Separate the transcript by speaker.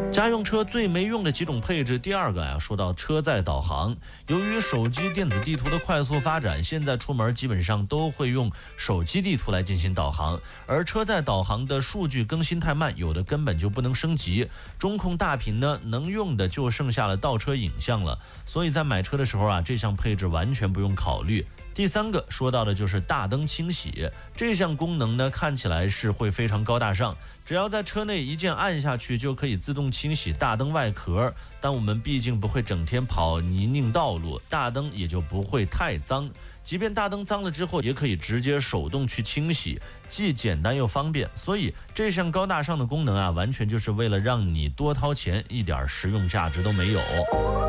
Speaker 1: 家用车最没用的几种配置，第二个呀，说到车载导航。由于手机电子地图的快速发展，现在出门基本上都会用手机地图来进行导航，而车载导航的数据更新太慢，有的根本就不能升级。中控大屏呢，能用的就剩下了倒车影像了，所以在买车的时候啊，这项配置完全不用考虑。第三个说到的就是大灯清洗，这项功能呢看起来是会非常高大上，只要在车内一键按下去就可以自动清洗大灯外壳，但我们毕竟不会整天跑泥泞道路，大灯也就不会太脏，即便大灯脏了之后也可以直接手动去清洗，既简单又方便，所以这项高大上的功能啊，完全就是为了让你多掏钱，一点实用价值都没有。